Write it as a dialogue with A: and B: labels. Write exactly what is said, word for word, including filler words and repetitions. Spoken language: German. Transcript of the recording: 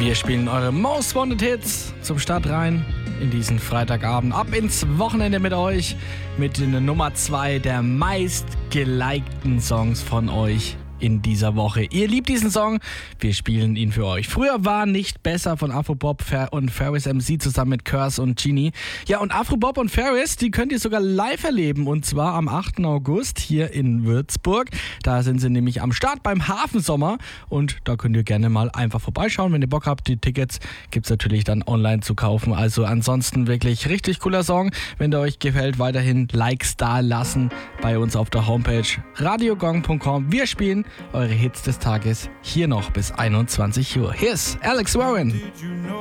A: Wir spielen eure Most Wanted Hits zum Start rein in diesen Freitagabend. Ab ins Wochenende mit euch mit der Nummer zwei der meistgelikten Songs von euch in dieser Woche. Ihr liebt diesen Song, wir spielen ihn für euch. Früher war nicht besser von Afrobob und Ferris M C zusammen mit Curse und Genie. Ja, und Afrobob und Ferris, die könnt ihr sogar live erleben und zwar am achten August hier in Würzburg. Da sind sie nämlich am Start beim Hafensommer und da könnt ihr gerne mal einfach vorbeischauen, wenn ihr Bock habt. Die Tickets gibt's natürlich dann online zu kaufen. Also ansonsten wirklich richtig cooler Song. Wenn der euch gefällt, weiterhin Likes da lassen bei uns auf der Homepage radiogong punkt com. Wir spielen eure Hits des Tages hier noch bis einundzwanzig Uhr. Hier ist Alex Warren.